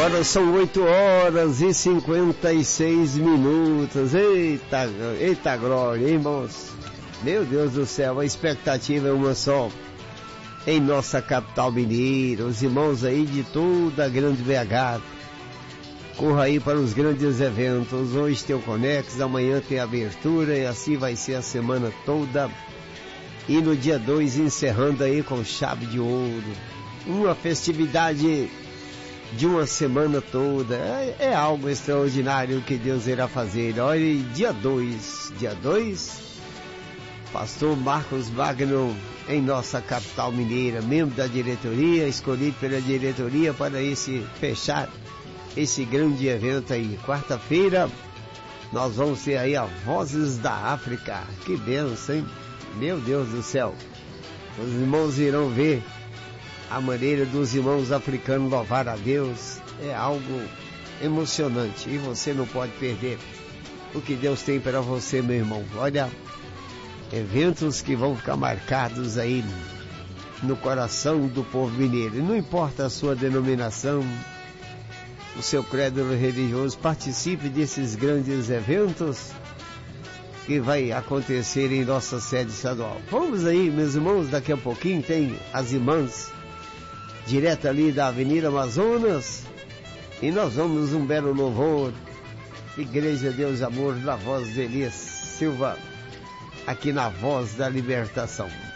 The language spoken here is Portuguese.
Agora são 8h56. Eita glória, hein, irmãos? Meu Deus do céu, a expectativa é uma só. Em nossa capital mineira, os irmãos aí de toda a grande BH, corra aí para os grandes eventos. Hoje tem o Conex, amanhã tem a abertura e assim vai ser a semana toda. E no dia 2 encerrando aí com chave de ouro. Uma festividade de uma semana toda. É algo extraordinário que Deus irá fazer. Olha, dia 2, pastor Marcos Wagner em nossa capital mineira, membro da diretoria, escolhido pela diretoria para fechar esse grande evento aí. Quarta-feira nós vamos ter aí a Vozes da África. Que bênção, hein? Meu Deus do céu. Os irmãos irão ver a maneira dos irmãos africanos louvar a Deus. É algo emocionante e você não pode perder o que Deus tem para você, meu irmão. Olha, eventos que vão ficar marcados aí no coração do povo mineiro. E não importa a sua denominação, o seu credo religioso, participe desses grandes eventos que vai acontecer em nossa sede estadual. Vamos aí, meus irmãos, daqui a pouquinho tem as irmãs direto ali da Avenida Amazonas e nós vamos um belo louvor. Igreja Deus Amor, na voz de Elias Silva, aqui na Voz da Libertação.